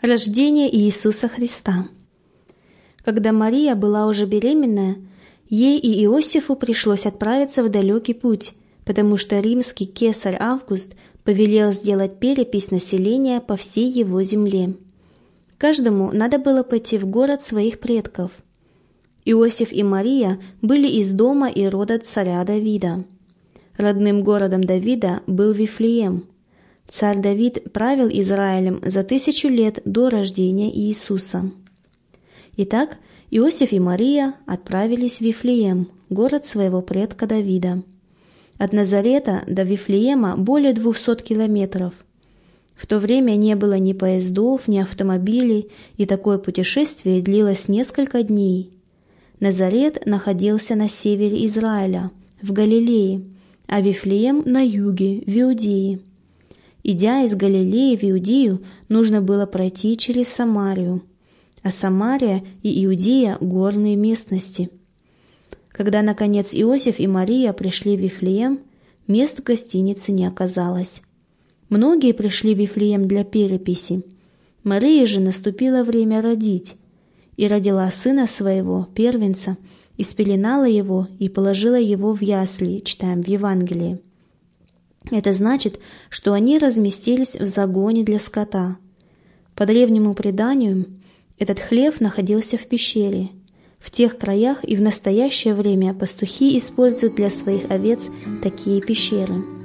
Рождение Иисуса Христа. Когда Мария была уже беременная, ей и Иосифу пришлось отправиться в далекий путь, потому что римский кесарь Август повелел сделать перепись населения по всей его земле. Каждому надо было пойти в город своих предков. Иосиф и Мария были из дома и рода царя Давида. Родным городом Давида был Вифлеем. Царь Давид правил Израилем за 1000 лет до рождения Иисуса. Итак, Иосиф и Мария отправились в Вифлеем, город своего предка Давида. От Назарета до Вифлеема более 200 километров. В то время не было ни поездов, ни автомобилей, и такое путешествие длилось несколько дней. Назарет находился на севере Израиля, в Галилее, а Вифлеем на юге, в Иудее. Идя из Галилеи в Иудею, нужно было пройти через Самарию, а Самария и Иудея – горные местности. Когда, наконец, Иосиф и Мария пришли в Вифлеем, мест в гостинице не оказалось. Многие пришли в Вифлеем для переписи. Марии же наступило время родить, и родила сына своего, первенца, и спеленала его, и положила его в ясли, читаем в Евангелии. Это значит, что они разместились в загоне для скота. По древнему преданию, этот хлев находился в пещере. В тех краях и в настоящее время пастухи используют для своих овец такие пещеры.